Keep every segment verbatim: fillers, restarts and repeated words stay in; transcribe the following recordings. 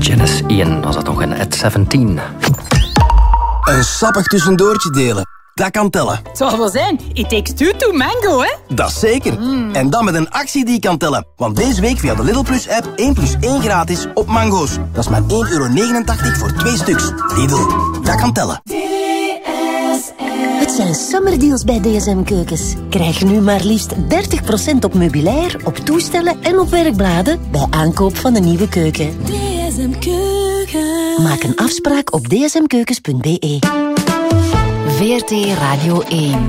Janice Ian was dat nog in At zeventien. Een sappig tussendoortje delen. Dat kan tellen. Het zal wel zijn. It takes two to mango, hè? Dat is zeker. Mm. En dan met een actie die kan tellen. Want deze week via de Lidl Plus app één plus één gratis op mango's. Dat is maar één euro negenentachtig voor twee stuks. Lidl, dat kan tellen. Het zijn summerdeals bij D S M Keukens. Krijg nu maar liefst dertig procent op meubilair, op toestellen en op werkbladen bij aankoop van een nieuwe keuken. D S M Keukens. Maak een afspraak op d s m keukens punt b e. V R T Radio één.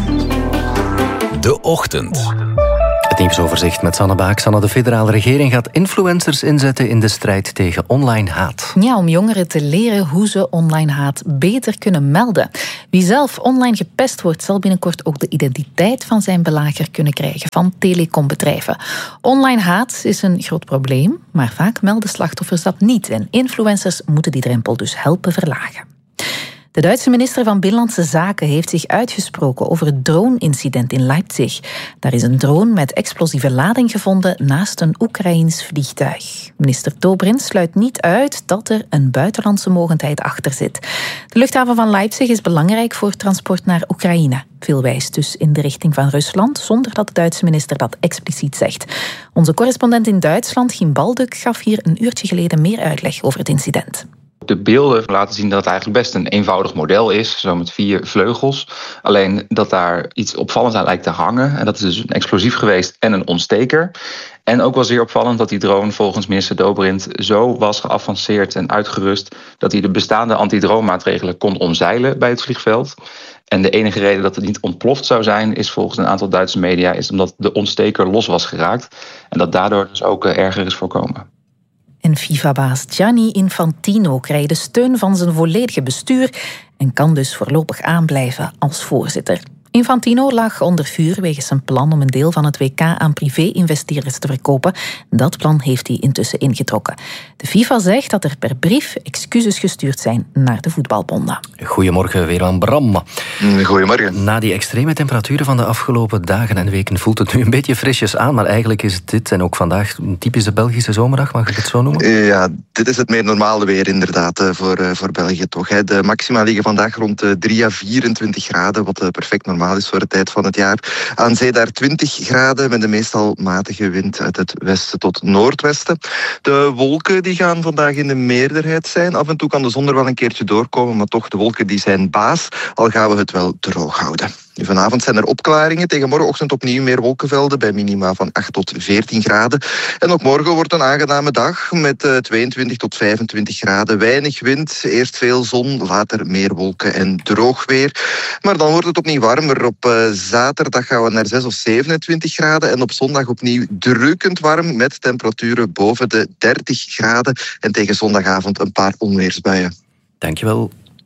De Ochtend. Het nieuwsoverzicht met Sanne Baak. Sanne, de federale regering gaat influencers inzetten in de strijd tegen online haat. Ja, om jongeren te leren hoe ze online haat beter kunnen melden. Wie zelf online gepest wordt, zal binnenkort ook de identiteit van zijn belager kunnen krijgen van telecombedrijven. Online haat is een groot probleem, maar vaak melden slachtoffers dat niet. En influencers moeten die drempel dus helpen verlagen. De Duitse minister van Binnenlandse Zaken heeft zich uitgesproken over het drone-incident in Leipzig. Daar is een drone met explosieve lading gevonden naast een Oekraïens vliegtuig. Minister Dobrindt sluit niet uit dat er een buitenlandse mogendheid achter zit. De luchthaven van Leipzig is belangrijk voor transport naar Oekraïne. Veel wijst dus in de richting van Rusland, zonder dat de Duitse minister dat expliciet zegt. Onze correspondent in Duitsland, Giem Balduk, gaf hier een uurtje geleden meer uitleg over het incident. De beelden laten zien dat het eigenlijk best een eenvoudig model is, zo met vier vleugels. Alleen dat daar iets opvallends aan lijkt te hangen. En dat is dus een explosief geweest en een ontsteker. En ook wel zeer opvallend dat die drone volgens minister Dobrindt zo was geavanceerd en uitgerust dat hij de bestaande antidroommaatregelen kon omzeilen bij het vliegveld. En de enige reden dat het niet ontploft zou zijn, is volgens een aantal Duitse media, is omdat de ontsteker los was geraakt. En dat daardoor dus ook erger is voorkomen. En FIFA-baas Gianni Infantino krijgt de steun van zijn volledige bestuur en kan dus voorlopig aanblijven als voorzitter. Infantino lag onder vuur wegens zijn plan om een deel van het W K aan privé-investeerders te verkopen. Dat plan heeft hij intussen ingetrokken. De FIFA zegt dat er per brief excuses gestuurd zijn naar de voetbalbonden. Goedemorgen, Weerman Bram. Goedemorgen. Na die extreme temperaturen van de afgelopen dagen en weken voelt het nu een beetje frisjes aan, maar eigenlijk is dit en ook vandaag een typische Belgische zomerdag, mag ik het zo noemen? Ja, dit is het meer normale weer inderdaad voor, voor België toch. De maxima liggen vandaag rond drie à vierentwintig graden, wat perfect normaal is voor de tijd van het jaar. Aan zee daar twintig graden met een meestal matige wind uit het westen tot noordwesten. De wolken die gaan vandaag in de meerderheid zijn. Af en toe kan de zon er wel een keertje doorkomen, maar toch, de wolken die zijn baas, al gaan we het wel droog houden. Vanavond zijn er opklaringen. Tegen morgenochtend opnieuw meer wolkenvelden bij minima van acht tot veertien graden. En ook morgen wordt een aangename dag met tweeëntwintig tot vijfentwintig graden. Weinig wind, eerst veel zon, later meer wolken en droog weer. Maar dan wordt het opnieuw warmer. Op uh, zaterdag gaan we naar zes of zevenentwintig graden. En op zondag opnieuw drukkend warm met temperaturen boven de dertig graden. En tegen zondagavond een paar onweersbuien. Dankjewel.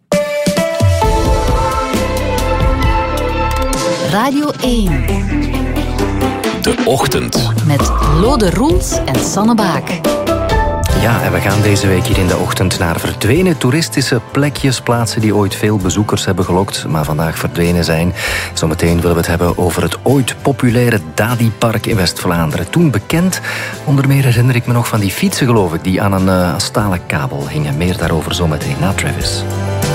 Radio één. De Ochtend. Met Lode Roels en Sanne Baak. Ja, en we gaan deze week hier in de ochtend naar verdwenen toeristische plekjes, plaatsen die ooit veel bezoekers hebben gelokt, maar vandaag verdwenen zijn. Zometeen willen we het hebben over het ooit populaire Dadi-park in West-Vlaanderen. Toen bekend, onder meer herinner ik me nog van die fietsen, geloof ik, die aan een uh, stalen kabel hingen. Meer daarover zometeen na Travis.